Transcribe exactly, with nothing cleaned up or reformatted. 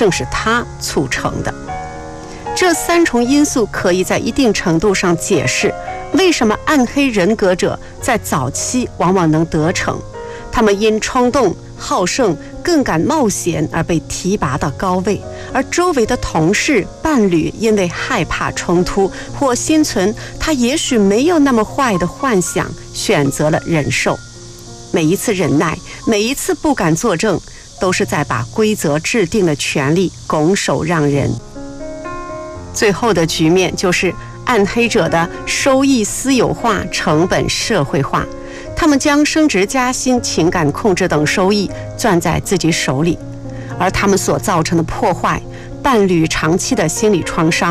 正是它促成的。这三重因素可以在一定程度上解释为什么暗黑人格者在早期往往能得逞。他们因冲动、好胜、更敢冒险而被提拔到高位，而周围的同事、伴侣因为害怕冲突或心存他也许没有那么坏的幻想，选择了忍受。每一次忍耐，每一次不敢作证，都是在把规则制定的权利拱手让人。最后的局面就是暗黑者的收益私有化、成本社会化，他们将升职加薪、情感控制等收益攥在自己手里，而他们所造成的破坏、伴侣长期的心理创伤